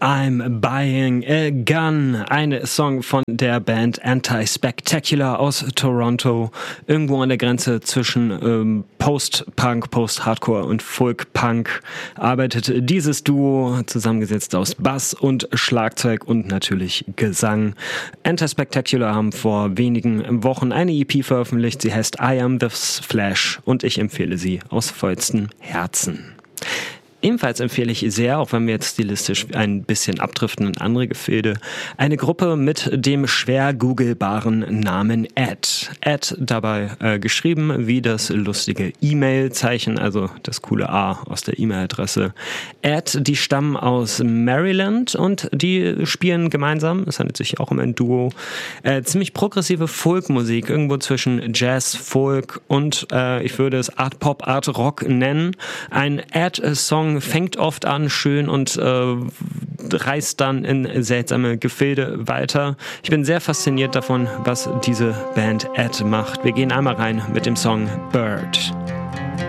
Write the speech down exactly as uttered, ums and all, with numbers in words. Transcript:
I'm Buying a Gun, ein Song von der Band Anti-Spectacular aus Toronto, irgendwo an der Grenze zwischen ähm, Post-Punk, Post-Hardcore und Folk-Punk arbeitet dieses Duo, zusammengesetzt aus Bass und Schlagzeug und natürlich Gesang. Anti-Spectacular haben vor wenigen Wochen eine E P veröffentlicht, sie heißt I Am The Flash und ich empfehle sie aus vollstem Herzen. Ebenfalls empfehle ich sehr, auch wenn wir jetzt stilistisch ein bisschen abdriften in andere Gefilde, eine Gruppe mit dem schwer googelbaren Namen Add. Add dabei äh, geschrieben wie das lustige E-Mail-Zeichen, also das coole A aus der E-Mail-Adresse. Add, die stammen aus Maryland und die spielen gemeinsam, es handelt sich auch um ein Duo, äh, ziemlich progressive Folkmusik, irgendwo zwischen Jazz, Folk und äh, ich würde es Art Pop, Art Rock nennen. Ein Add-Song fängt oft an schön und äh, reißt dann in seltsame Gefilde weiter. Ich bin sehr fasziniert davon, was diese Band Add macht. Wir gehen einmal rein mit dem Song Bird.